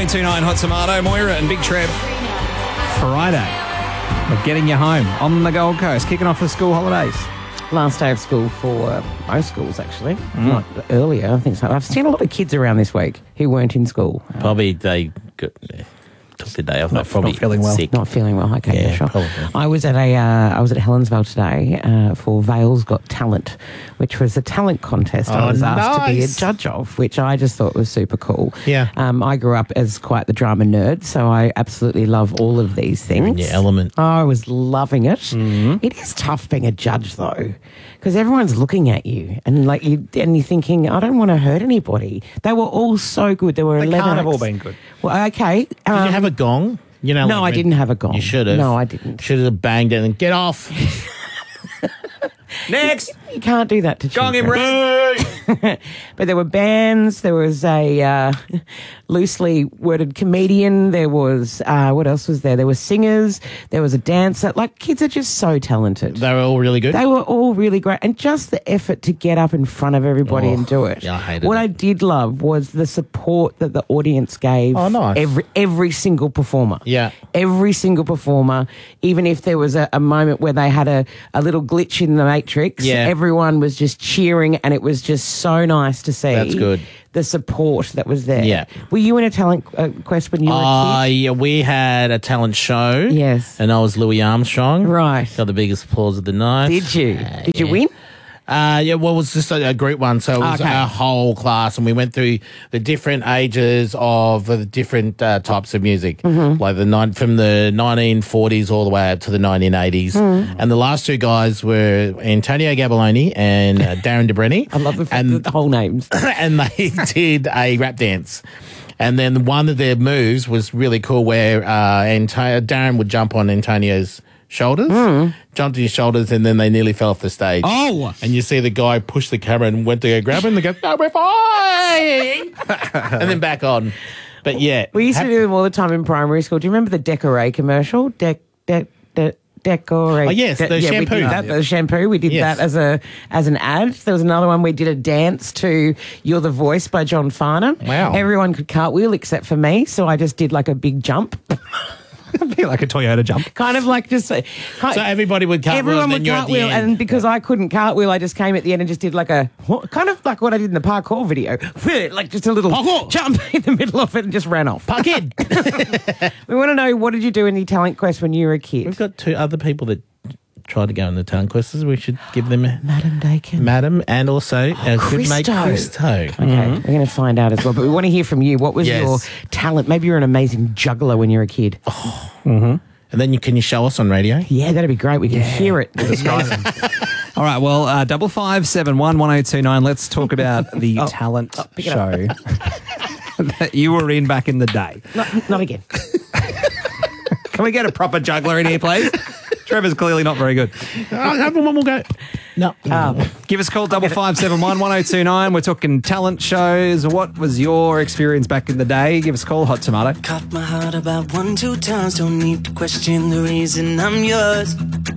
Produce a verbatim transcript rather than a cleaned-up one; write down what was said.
oh two nine Hot Tomato, Moira and Big Trev. Friday. We're getting you home on the Gold Coast, kicking off the school holidays. Last day of school for uh, most schools, actually. Mm. Not earlier, I think so. I've seen a lot of kids around this week who weren't in school. Probably they got, took the day off. Not, probably not feeling well. Sick. Not feeling well. Okay, yeah, yeah, sure. Probably. I was at a uh, I was at Helensvale today uh, for Vale's Got Talent, which was a talent contest. Oh, I was asked nice. to be a judge of, which I just thought was super cool. Yeah. Um, I grew up as quite the drama nerd, so I absolutely love all of these things. You're in your element. Oh, I was loving it. Mm-hmm. It is tough being a judge, though, because everyone's looking at you and like you, and you're thinking, I don't want to hurt anybody. They were all so good. There were They eleven. can't have all acts. been good. Well, okay. Did um, you have a gong? You know, No, like I didn't have a gong. You should have. No, I didn't. Should have banged it and get off. Next. You can't do that to Gong him, children. Red. But there were bands. There was a uh, loosely worded comedian. There was, uh, what else was there? There were singers. There was a dancer. Like, kids are just so talented. They were all really good. They were all really great. And just the effort to get up in front of everybody Oh, and do it. yeah, I hated what it. I did love was the support that the audience gave Oh, nice. every, every single performer. Yeah. Every single performer, even if there was a, a moment where they had a, a little glitch in the matrix, Yeah. everyone was just cheering, and it was just so nice to see. That's good. The support that was there. Yeah. Were you in a talent uh, quest when you were Uh, a kid? yeah, we had a talent show. Yes. And I was Louis Armstrong. Right. Got the biggest applause of the night. Did you? Uh, Did you yeah. win? Uh, yeah, well, it was just a, a group one. So it was Okay. our whole class, and we went through the different ages of the different uh, types of music, Mm-hmm. like the nine, from the nineteen forties all the way up to the nineteen eighties. Mm. And the last two guys were Antonio Gabelloni and uh, Darren DeBrenny. I love the, fact and, that the whole names. and they did a rap dance. And then one of their moves was really cool, where uh, Anto- Darren would jump on Antonio's shoulders, Mm. jumped to his shoulders, and then they nearly fell off the stage. Oh. And you see the guy push the camera and went to go grab him, and they go, no, we're fine! And then back on. But yeah. We used to hap- do them all the time in primary school. Do you remember the Decorate commercial? Dec, dec, dec, Decorate. Oh, yes, the yeah, we shampoo. did that. The shampoo. We did Yes. that as a as an ad. There was another one. We did a dance to "You're the Voice" by John Farnham. Wow. Everyone could cartwheel except for me, so I just did like a big jump, It'd be like a Toyota jump. kind of like just. uh, Kind, So everybody would cartwheel, Everyone and then would you're at the cartwheel, end. and because I couldn't cartwheel, I just came at the end and just did like a kind of like what I did in the parkour video, like just a little Parkour. jump in the middle of it and just ran off. Park in. We want to know, what did you do in the talent quest when you were a kid? We've got two other people that tried to go in the talent quests. We should give them a Madam Dakin. madam and also our good mate Christo. Christo. Okay, we're going to find out as well. But we want to hear from you. What was Yes. your talent? Maybe you're an amazing juggler when you were a kid. And then you, can you show us on radio? Yeah, that'd be great. We can hear it. All right, well, uh, double five seven one one zero two nine. Let's talk about the talent pick it show that you were in back in the day. not, not again. Can we get a proper juggler in here, please? Trevor's clearly not very good. Oh, one more go. No. Give us a call, double five seven one one zero two nine. We're talking talent shows. What was your experience back in the day? Give us a call, Hot Tomato. Caught my heart about one, two times. Don't need to question the reason I'm yours.